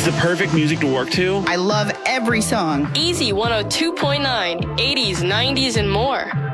the perfect music to work to. I love every song. Easy 102.9, 80s, 90s, and more.